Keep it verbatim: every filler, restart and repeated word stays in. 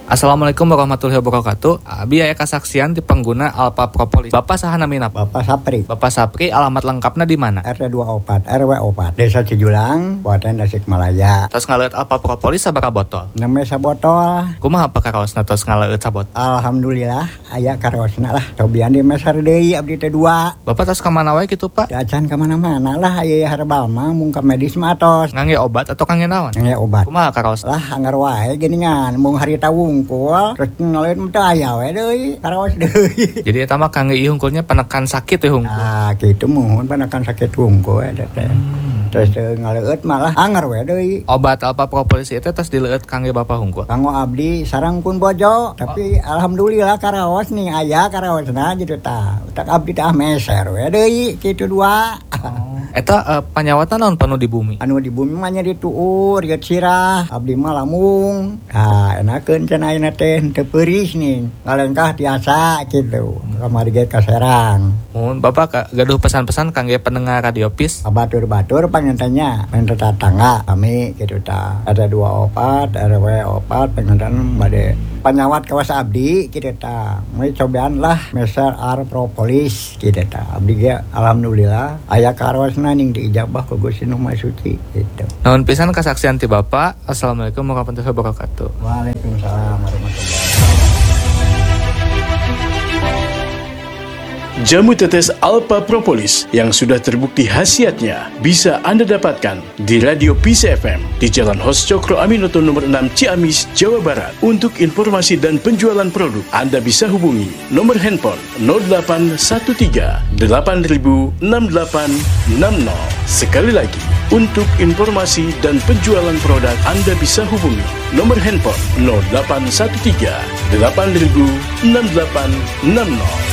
Assalamualaikum warahmatullahi wabarakatuh. Abi aya kasaksian di pengguna Alpha Propolis. Bapak saha namina? Bapak Sapri. Bapak Sapri, alamat lengkapnya di mana? R T dua puluh empat R W empat Desa Cijulang, Kabupaten Tasikmalaya. Tos ngaleut Alpha Propolis sabaraha botol? Nembe sabotol. Kumaha pakaroosna tos ngaleut sabotol? Alhamdulillah aya karosna lah. Cobian di meser deui abdi teh dua. Bapak tos ka mana wae kitu, Pak? Acan ka mana-mana lah aya herbal mah mung ka medis mah tos. Ngangge obat atau kangge naon? Ngangge obat. Kumaha karoos? Lah anggar wae geuningan mung harita wungkul terus ngaleut teh aya we deui karos deui. Jadi eta mah kangge ieu hungkulnya penekan sakit teh hungkul. Ah kitu muhun penekan sakit wungkul eta teh. Terus ngaleut malah anggar we deui. Obat Alpha Propolis itu tos dileueut kangge Bapak hungkul. Kanggo abdi sareng pun bojo, tapi oh. Alhamdulillah karaos nih aya karaosna gitu tah. Utak abdi teh meser we deui kitu dua. Oh. Eta uh, panyawatan naon panu di bumi? Anu di bumi mah nya dituur, geut sirah, abdi mah lamung. Ah, enakeun cenah ayeuna teh teu peuris nih. Ngalengkah tiasa kitu. Kamari ge kaserang. Mun Bapak gaduh pesan-pesan kangge pendengar Radio Pis. Batur-batur pangentenya, panten tetangga kami kitu tah. Ada dua opat, R W opat pangenten bade panyawat kawas abdi kitu tah. Mulai cobaan lah meser Alpha Propolis kitu tah. Abdi ge alhamdulillah aya karosna ning diijabah ku Gusti Nu Maha Suci gitu. Nuhun pisan kasaksian ti Bapak. Assalamualaikum warahmatullahi wabarakatuh. Waalaikumsalam warahmatullahi wabarakatuh. Jamu tetes Alpha Propolis yang sudah terbukti khasiatnya bisa Anda dapatkan di Radio Pis F M di Jalan Hos Cokro Aminoto nomor enam Ciamis, Jawa Barat. Untuk informasi dan penjualan produk, Anda bisa hubungi nomor handphone nol delapan satu tiga delapan nol enam delapan enam nol. Sekali lagi, untuk informasi dan penjualan produk, Anda bisa hubungi nomor handphone nol delapan satu tiga delapan nol enam delapan enam nol.